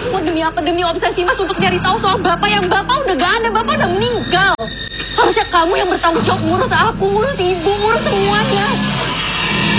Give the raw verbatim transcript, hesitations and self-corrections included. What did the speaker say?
semua demi apa? Demi obsesi Mas untuk nyari tahu soal Bapak yang Bapak udah gak ada, Bapak udah meninggal. Harusnya kamu yang bertanggung jawab ngurus aku, ngurus ibu, ngurus semuanya.